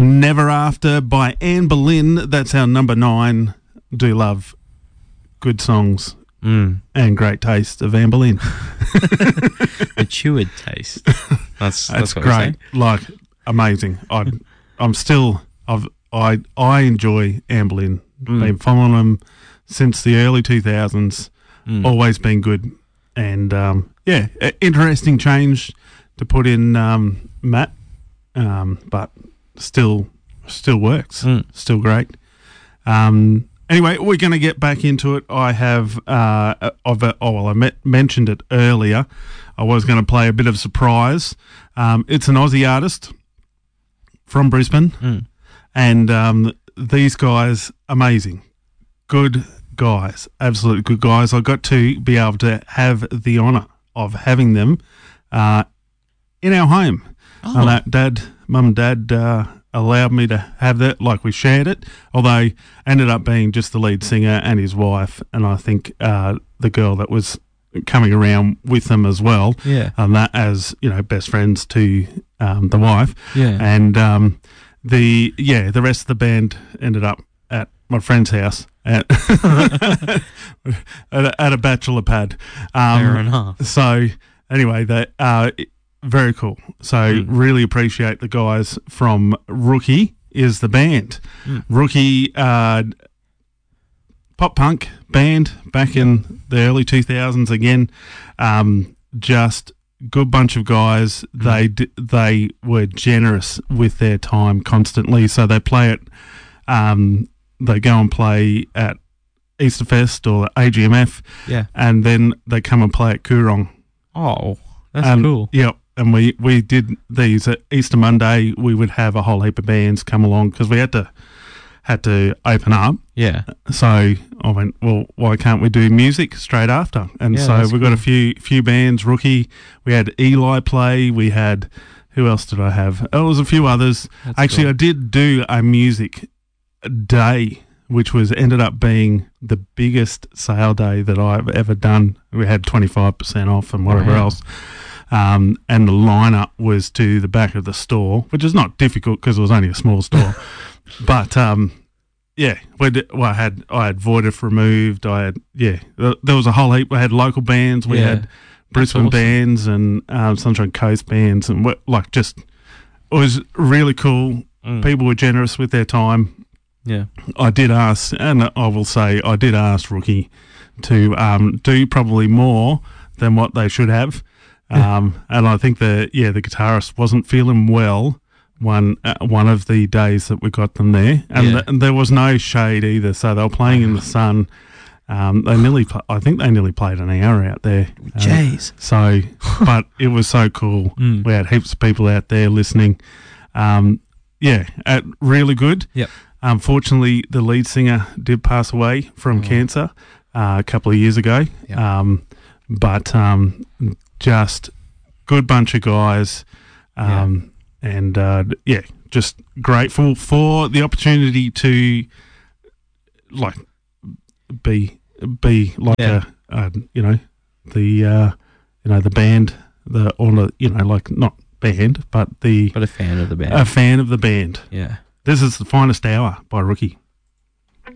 Never After by Anne Boleyn. That's our number 9. Do love good songs and great taste of Anne Boleyn. Matured taste. That's what great. Like, amazing. I enjoy Anne Boleyn. Been following them since the early 2000s. Always been good. And, interesting change to put in Matt, but still works. Still great. Anyway, we're going to get back into it. I have, mentioned it earlier. I was going to play a bit of surprise. It's an Aussie artist from Brisbane, and these guys, amazing, good guys, absolutely good guys. I got to be able to have the honour of having them in our home. Mum and Dad allowed me to have that, like we shared it, although ended up being just the lead singer and his wife, and I think the girl that was coming around with them as well, and that as, best friends to the wife, and the rest of the band ended up at my friend's house at a bachelor pad. Fair enough. So anyway, very cool. So really appreciate the guys from Rookie is the band. Rookie pop punk band back in the early 2000s again. Just good bunch of guys. They were generous with their time constantly. So they play it. They go and play at Easterfest or AGMF. Yeah. And then they come and play at Coorong. Oh, that's cool. Yep. And we did these at Easter Monday. We would have a whole heap of bands come along because we had to open up. Yeah. So I went, well, why can't we do music straight after? And so we got a few bands. Rookie. We had Eli play. We had, who else did I have? Oh, there was a few others. Actually, cool. I did do a music day, which ended up being the biggest sale day that I've ever done. We had 25% off and whatever else. And the lineup was to the back of the store, which is not difficult because it was only a small store. But I had Voidif removed. There was a whole heap. We had local bands. We had Brisbane bands and Sunshine Coast bands, and it was really cool. People were generous with their time. Yeah, I did ask, and I will say, I did ask Rookie to do probably more than what they should have. And I think the guitarist wasn't feeling well one of the days that we got them there, and there was no shade either. So they were playing in the sun. I think they nearly played an hour out there. Jeez. But it was so cool. We had heaps of people out there listening. Really good. Yep. Unfortunately, the lead singer did pass away from cancer a couple of years ago. Yep. But just good bunch of guys, just grateful for the opportunity to be like the band, not band, but a fan of the band. A fan of the band. Yeah. This is The Finest Hour by Rookie.